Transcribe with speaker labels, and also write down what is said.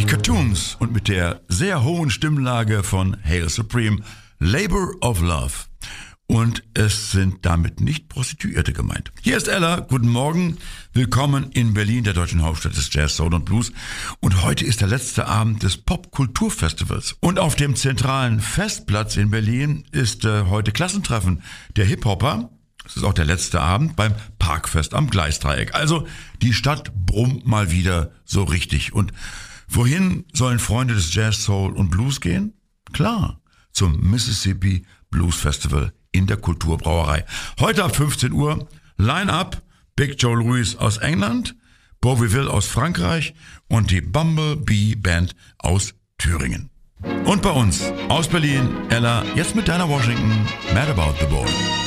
Speaker 1: Die Cartoons und mit der sehr hohen Stimmlage von Hail Supreme, Labor of Love. Und es sind damit nicht Prostituierte gemeint. Hier ist Ella, guten Morgen, willkommen in Berlin, der deutschen Hauptstadt des Jazz, Soul und Blues. Und heute ist der letzte Abend des Popkulturfestivals. Und auf dem zentralen Festplatz in Berlin ist heute Klassentreffen der Hip-Hopper. Es ist auch der letzte Abend beim Parkfest am Gleisdreieck. Also die Stadt brummt mal wieder so richtig. Und wohin sollen Freunde des Jazz, Soul und Blues gehen? Klar, zum Mississippi Blues Festival in der Kulturbrauerei. Heute ab 15 Uhr, Line-Up, Big Joe Louis aus England, Bobby Will aus Frankreich und die Bumblebee Band aus Thüringen. Und bei uns aus Berlin, Ella, jetzt mit Dinah Washington, Mad About the Boy.